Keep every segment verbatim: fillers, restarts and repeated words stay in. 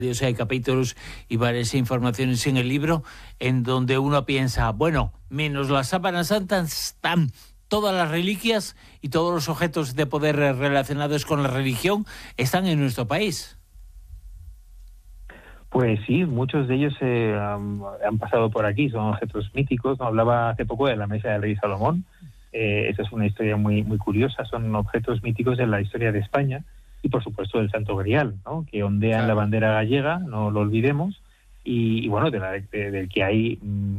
Hay capítulos y varias informaciones en el libro en donde uno piensa, bueno, menos la sábana santa están todas las reliquias y todos los objetos de poder relacionados con la religión están en nuestro país. Pues sí, muchos de ellos eh, han, han pasado por aquí, son objetos míticos. ¿no? Hablaba hace poco de la mesa del rey Salomón. Eh, esa es una historia muy, muy curiosa, son objetos míticos de la historia de España. Y por supuesto del Santo Grial, ¿no? que ondea claro. en la bandera gallega, no lo olvidemos, y, y bueno, del de, de que hay,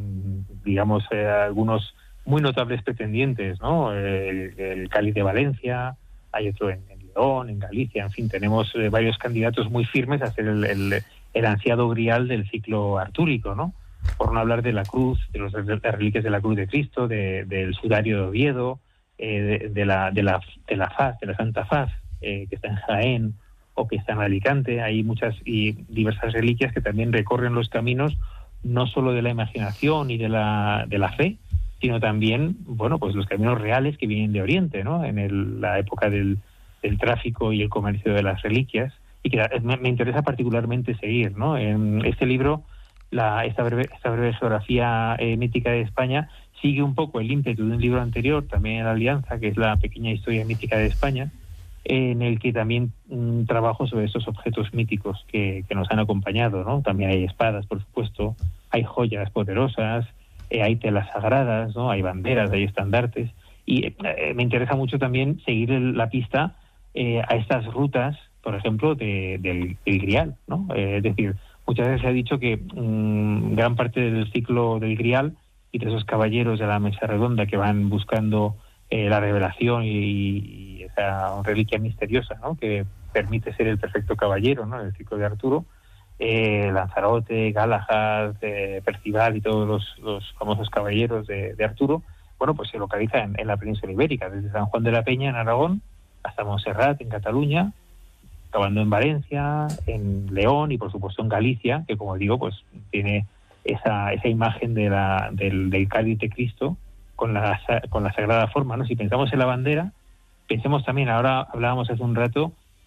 digamos, eh, algunos muy notables pretendientes, ¿no? El, el Cáliz de Valencia, hay otro en, en León, en Galicia, en fin, tenemos eh, varios candidatos muy firmes a ser el, el, el ansiado Grial del ciclo artúrico, ¿no? Por no hablar de la cruz, de, los, de las reliquias de la cruz de Cristo, de, del sudario de Oviedo, eh, de, de, la, de, la, de la faz, de la Santa Faz, Eh, que está en Jaén o que está en Alicante. Hay muchas y diversas reliquias que también recorren los caminos no solo de la imaginación y de la de la fe, sino también, bueno, pues los caminos reales que vienen de Oriente, ¿no? En el, la época del, del tráfico y el comercio de las reliquias, y que me, me interesa particularmente seguir, ¿no? En este libro, la, esta breve, esta breve geografía eh, mítica de España sigue un poco el ímpetu de un libro anterior, también en la Alianza, que es la pequeña historia mítica de España, en el que también mmm, trabajo sobre estos objetos míticos que, que nos han acompañado, ¿no? También hay espadas, por supuesto, hay joyas poderosas, eh, hay telas sagradas, ¿no? Hay banderas, hay estandartes, y eh, me interesa mucho también seguir el, la pista eh, a estas rutas, por ejemplo, de, del, del Grial, ¿no? Eh, es decir, muchas veces se ha dicho que mmm, gran parte del ciclo del Grial y de esos caballeros de la mesa redonda que van buscando eh, la revelación y, y esa reliquia misteriosa, ¿no? que permite ser el perfecto caballero, ¿no? en el ciclo de Arturo, eh, Lanzarote, Galahad, eh, Percival y todos los, los famosos caballeros de, de Arturo, bueno, pues se localiza en, en la península ibérica, desde San Juan de la Peña en Aragón hasta Montserrat en Cataluña, acabando en Valencia, en León y por supuesto en Galicia, que como digo, pues tiene esa, esa imagen de la, del, del cáliz de Cristo con la, con la sagrada forma, ¿no? Si pensamos en la bandera, pensemos también, ahora hablábamos hace un rato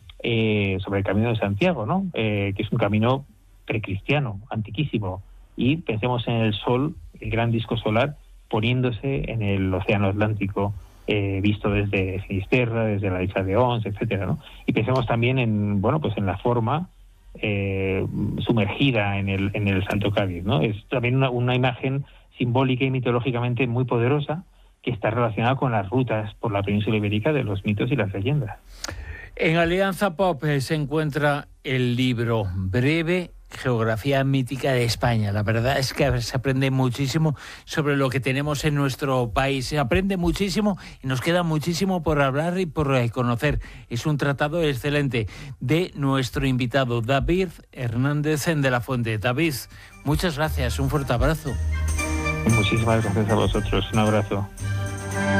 eh, sobre el Camino de Santiago, ¿no? Eh, que es un camino precristiano, antiquísimo, y pensemos en el Sol, el gran disco solar, poniéndose en el Océano Atlántico, eh, visto desde Finisterra, desde la isla de Ons, etcétera, ¿no? Y pensemos también en, bueno, pues en la forma eh, sumergida en el en el Santo Cáliz, ¿no? Es también una, una imagen simbólica y mitológicamente muy poderosa, que está relacionada con las rutas por la península ibérica de los mitos y las leyendas. En Alianza Pop eh, se encuentra el libro Breve Geografía Mítica de España. La verdad es que se aprende muchísimo sobre lo que tenemos en nuestro país. Se aprende muchísimo y nos queda muchísimo por hablar y por conocer. Es un tratado excelente de nuestro invitado David Hernández de la Fuente. David, muchas gracias. Un fuerte abrazo. Muchísimas gracias a vosotros. Un abrazo.